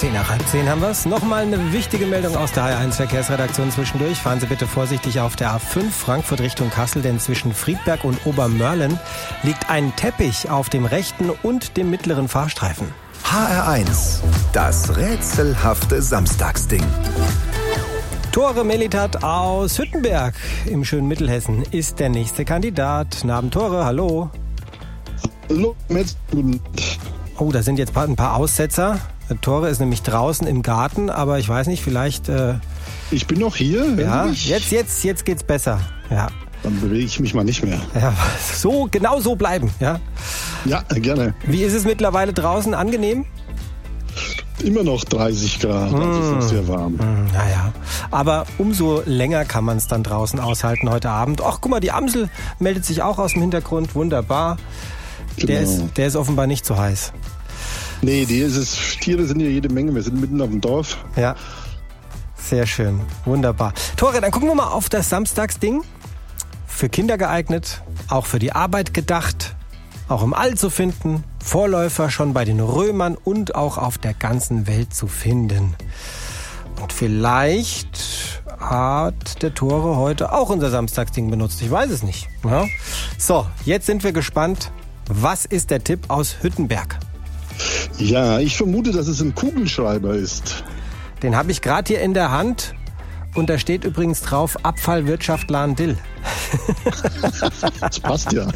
10:10 haben wir es. Nochmal eine wichtige Meldung aus der HR1 Verkehrsredaktion zwischendurch. Fahren Sie bitte vorsichtig auf der A5 Frankfurt Richtung Kassel, denn zwischen Friedberg und Obermörlen liegt ein Teppich auf dem rechten und dem mittleren Fahrstreifen. HR1, das rätselhafte Samstagsding. Tore Melitat aus Hüttenberg im schönen Mittelhessen ist der nächste Kandidat. Namen Tore, hallo. Hallo, Oh, da sind jetzt ein paar Aussetzer. Tore ist nämlich draußen im Garten, aber ich weiß nicht, vielleicht... Ich bin noch hier. Ja, jetzt geht's besser. Ja. Dann bewege ich mich mal nicht mehr. Ja, genau so bleiben, ja? Ja, gerne. Wie ist es mittlerweile draußen? Angenehm? Immer noch 30 Grad, also ist sehr warm. Naja, aber umso länger kann man es dann draußen aushalten heute Abend. Ach, guck mal, die Amsel meldet sich auch aus dem Hintergrund, wunderbar. Genau. Der ist offenbar nicht so heiß. Nee, Tiere sind hier jede Menge, wir sind mitten auf dem Dorf. Ja, sehr schön, wunderbar. Tore, dann gucken wir mal auf das Samstagsding. Für Kinder geeignet, auch für die Arbeit gedacht, auch im All zu finden, Vorläufer schon bei den Römern und auch auf der ganzen Welt zu finden. Und vielleicht hat der Tore heute auch unser Samstagsding benutzt, ich weiß es nicht. Ja? So, jetzt sind wir gespannt. Was ist der Tipp aus Hüttenberg? Ja, ich vermute, dass es ein Kugelschreiber ist. Den habe ich gerade hier in der Hand und da steht übrigens drauf Abfallwirtschaft Lahn-Dill. Das passt ja.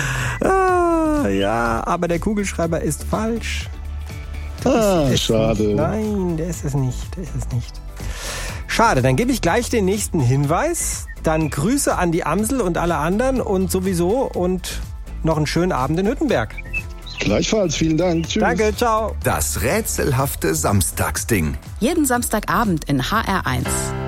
Ja, aber der Kugelschreiber ist falsch. Schade. Nein, der ist es nicht. Schade, dann gebe ich gleich den nächsten Hinweis. Dann Grüße an die Amsel und alle anderen und sowieso und noch einen schönen Abend in Hüttenberg. Gleichfalls, vielen Dank. Tschüss. Danke, ciao. Das rätselhafte Samstagsding. Jeden Samstagabend in HR1.